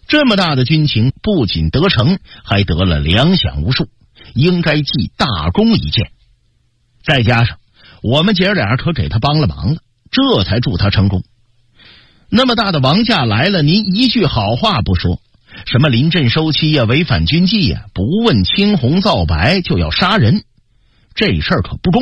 这么大的军情不仅得成，还得了粮饷无数，应该记大功一件。再加上我们姐俩可给他帮了忙了，这才助他成功。那么大的王驾来了，您一句好话不说，什么临阵收期呀、违反军纪呀，不问青红皂白就要杀人，这事儿可不公。